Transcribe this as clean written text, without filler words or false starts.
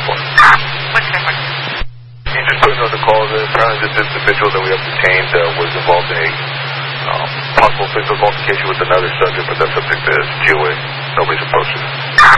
for? What's different? You're just putting on the call that apparently this individual that we have detained was involved in a possible physical altercation with another subject, but that subject is GOA. Nobody's approached it.